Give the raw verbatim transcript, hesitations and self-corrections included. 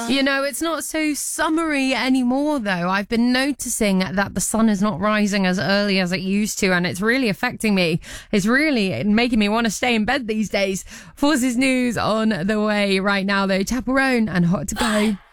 You know, it's not so summery anymore, though. I've been noticing that the sun is not rising as early as it used to, and it's really affecting me. It's really making me want to stay in bed these days. Forces News on the way right now, though. Chaperone and Hot to Go.